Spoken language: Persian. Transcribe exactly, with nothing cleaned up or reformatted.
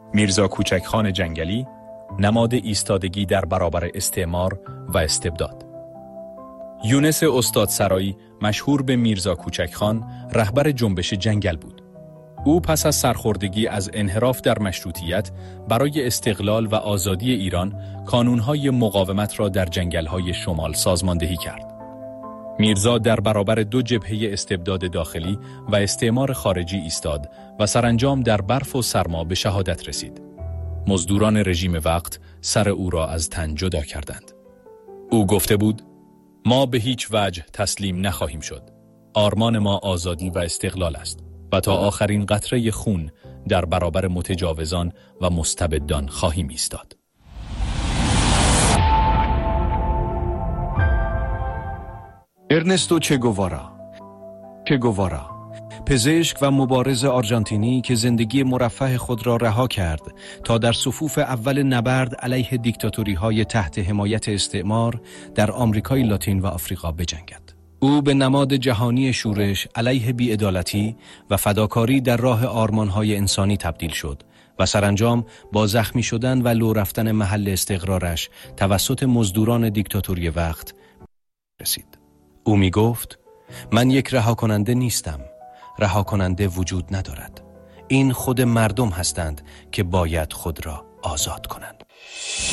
میرزا کوچکخان جنگلی، نماد ایستادگی در برابر استعمار و استبداد. یونس استادسرایی، مشهور به میرزا کوچکخان، رهبر جنبش جنگل بود. او پس از سرخوردگی از انحراف در مشروطیت برای استقلال و آزادی ایران کانونهای مقاومت را در جنگل‌های شمال سازماندهی کرد. میرزا در برابر دو جبهه استبداد داخلی و استعمار خارجی ایستاد و سرانجام در برف و سرما به شهادت رسید. مزدوران رژیم وقت سر او را از تن جدا کردند. او گفته بود: ما به هیچ وجه تسلیم نخواهیم شد. آرمان ما آزادی و استقلال است و تا آخرین قطره خون در برابر متجاوزان و مستبدان خواهیم ایستاد. ارنستو چه گوارا چه گوارا پزشک و مبارز آرژانتینی که زندگی مرفه خود را رها کرد تا در صفوف اول نبرد علیه دیکتاتوری‌های تحت حمایت استعمار در آمریکای لاتین و آفریقا بجنگد. او به نماد جهانی شورش علیه بی‌عدالتی و فداکاری در راه آرمان‌های انسانی تبدیل شد و سرانجام با زخمی شدن و لو رفتن محل استقرارش توسط مزدوران دیکتاتوری وقت رسید. او می گفت: من یک رها کننده نیستم. رها کننده وجود ندارد. این خود مردم هستند که باید خود را آزاد کنند.